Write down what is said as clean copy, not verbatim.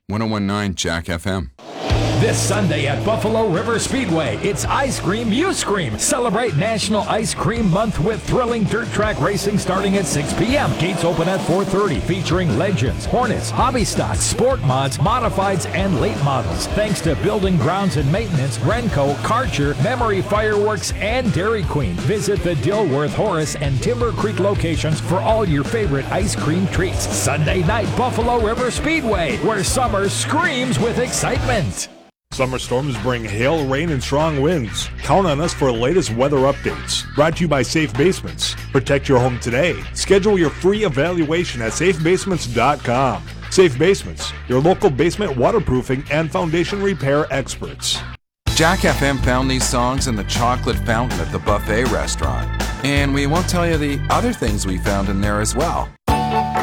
1019 Jack FM. This Sunday at Buffalo River Speedway, it's Ice Cream You Scream. Celebrate National Ice Cream Month with thrilling dirt track racing starting at 6 p.m. Gates open at 4:30, featuring Legends, Hornets, Hobby Stocks, Sport Mods, Modifieds, and late models. Thanks to Building Grounds and Maintenance, Renco, Karcher, Memory Fireworks, and Dairy Queen. Visit the Dilworth, Horace, and Timber Creek locations for all your favorite ice cream treats. Sunday night, Buffalo River Speedway, where summer screams with excitement. Summer storms bring hail, rain, and strong winds. Count on us for the latest weather updates. Brought to you by Safe Basements. Protect your home today. Schedule your free evaluation at safebasements.com. Safe Basements, your local basement waterproofing and foundation repair experts. Jack FM found these songs in the chocolate fountain at the buffet restaurant. And we won't tell you the other things we found in there as well.